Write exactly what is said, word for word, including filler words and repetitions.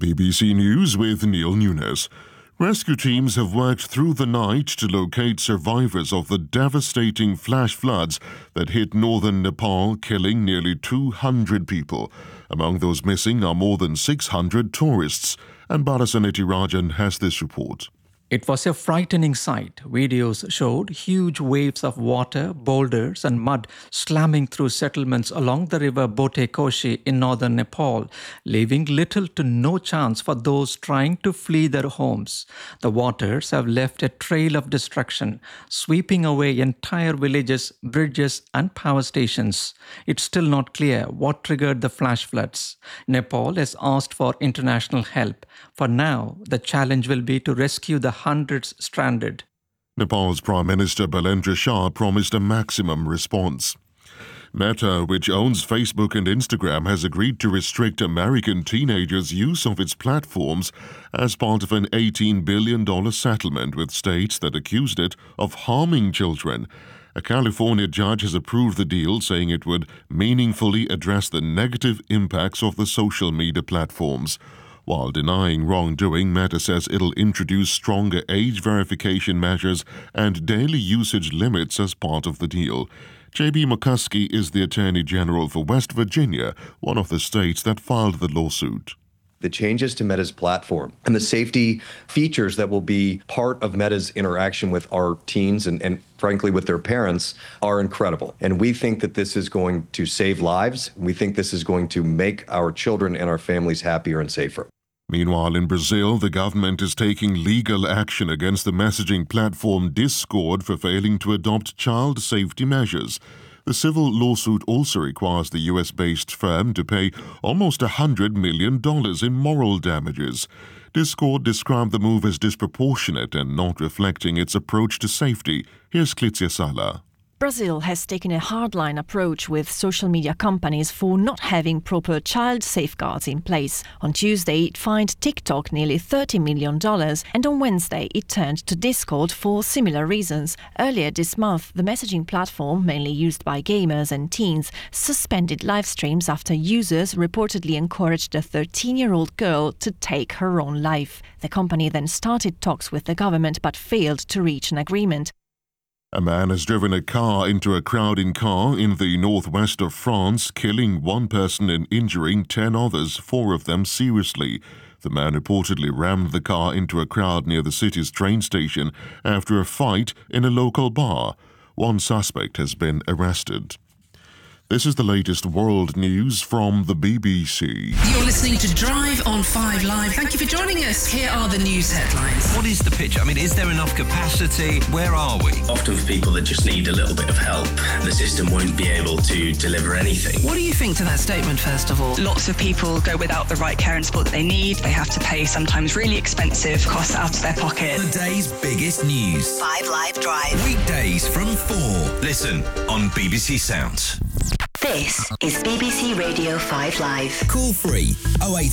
B B C News with Neil Nunes. Rescue teams have worked through the night to locate survivors of the devastating flash floods that hit northern Nepal, killing nearly two hundred people. Among those missing are more than six hundred tourists. And Balasaneti Rajan has this report. It was a frightening sight. Videos showed huge waves of water, boulders and mud slamming through settlements along the river Bote Koshi in northern Nepal, leaving little to no chance for those trying to flee their homes. The waters have left a trail of destruction, sweeping away entire villages, bridges and power stations. It's still not clear what triggered the flash floods. Nepal has asked for international help. For now, the challenge will be to rescue the hundreds stranded. Nepal's Prime Minister Balendra Shah promised a maximum response. Meta, which owns Facebook and Instagram, has agreed to restrict American teenagers' use of its platforms as part of an eighteen billion dollars settlement with states that accused it of harming children. A California judge has approved the deal, saying it would meaningfully address the negative impacts of the social media platforms. While denying wrongdoing, Meta says it'll introduce stronger age verification measures and daily usage limits as part of the deal. J B McCuskey is the Attorney General for West Virginia, one of the states that filed the lawsuit. The changes to Meta's platform and the safety features that will be part of Meta's interaction with our teens and, and frankly with their parents are incredible. And we think that this is going to save lives. We think this is going to make our children and our families happier and safer. Meanwhile, in Brazil, the government is taking legal action against the messaging platform Discord for failing to adopt child safety measures. The civil lawsuit also requires the U S-based firm to pay almost one hundred million dollars in moral damages. Discord described the move as disproportionate and not reflecting its approach to safety. Here's Klitsia Sala. Brazil has taken a hardline approach with social media companies for not having proper child safeguards in place. On Tuesday, it fined TikTok nearly thirty million dollars, and on Wednesday, it turned to Discord for similar reasons. Earlier this month, the messaging platform, mainly used by gamers and teens, suspended live streams after users reportedly encouraged a thirteen-year-old girl to take her own life. The company then started talks with the government but failed to reach an agreement. A man has driven a car into a crowded car in the northwest of France, killing one person and injuring ten others, four of them seriously. The man reportedly rammed the car into a crowd near the city's train station after a fight in a local bar. One suspect has been arrested. This is the latest world news from the B B C. You're listening to Drive on five Live. Thank you for joining us. Here are the news headlines. What is the picture? I mean, is there enough capacity? Where are we? Often for people that just need a little bit of help, the system won't be able to deliver anything. What do you think to that statement, first of all? Lots of people go without the right care and support that they need. They have to pay sometimes really expensive costs out of their pocket. The day's biggest news. five Live Drive. Weekdays from four. Listen on B B C Sounds. This is B B C Radio five Live. Call free oh eight